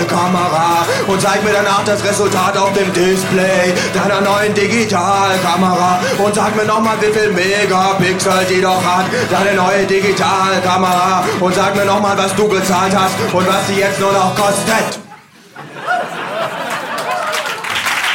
Kamera und zeig mir danach das Resultat auf dem Display deiner neuen Digitalkamera und sag mir nochmal, wie viel Megapixel die doch hat, deine neue Digitalkamera und sag mir nochmal, was du bezahlt hast und was sie jetzt nur noch kostet.